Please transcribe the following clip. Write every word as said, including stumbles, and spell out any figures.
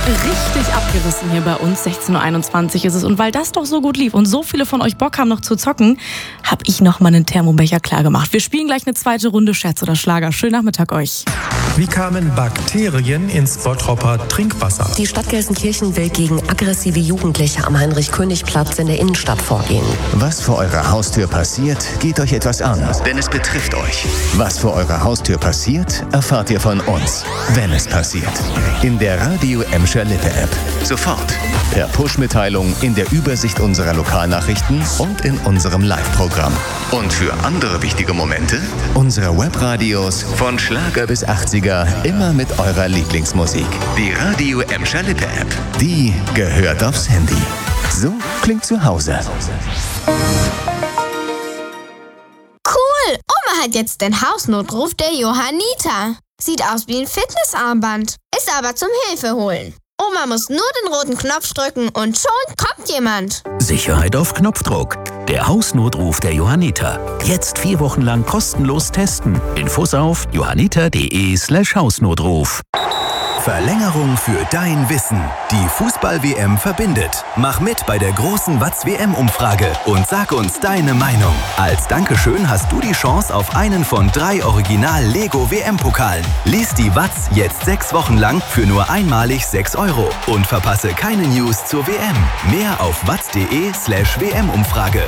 Richtig abgerissen hier bei uns. sechzehn Uhr einundzwanzig ist es. Und weil das doch so gut lief und so viele von euch Bock haben, noch zu zocken, habe ich noch mal einen Thermobecher klar gemacht. Wir spielen gleich eine zweite Runde Scherz oder Schlager. Schönen Nachmittag euch. Wie kamen Bakterien ins Bottroper Trinkwasser? Die Stadt Gelsenkirchen will gegen aggressive Jugendliche am Heinrich-König-Platz in der Innenstadt vorgehen. Was vor eurer Haustür passiert, geht euch etwas an, denn es betrifft euch. Was vor eurer Haustür passiert, erfahrt ihr von uns, wenn es passiert. In der Radio Emscher Lippe App. Sofort. Per Push-Mitteilung in der Übersicht unserer Lokalnachrichten und in unserem Live-Programm. Und für andere wichtige Momente, unsere Webradios von Schlager bis achtziger, immer mit eurer Lieblingsmusik. Die Radio Emscher Lippe App. Die gehört aufs Handy. So klingt zu Hause. Cool! Oma hat jetzt den Hausnotruf der Johanniter. Sieht aus wie ein Fitnessarmband, ist aber zum Hilfeholen. Oma muss nur den roten Knopf drücken und schon kommt jemand. Sicherheit auf Knopfdruck. Der Hausnotruf der Johanniter. Jetzt vier Wochen lang kostenlos testen. Infos auf johanniter.de slash Hausnotruf. Verlängerung für dein Wissen. Die Fußball-W M verbindet. Mach mit bei der großen Watz-W M-Umfrage und sag uns deine Meinung. Als Dankeschön hast du die Chance auf einen von drei Original-Lego-W M-Pokalen. Lies die Watz jetzt sechs Wochen lang für nur einmalig sechs Euro und verpasse keine News zur W M. Mehr auf watz.de slash W M-Umfrage.